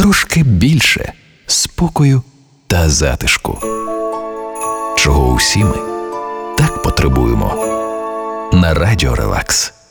трошки більше спокою та затишку, чого усі ми так потребуємо. На Радіо Релакс.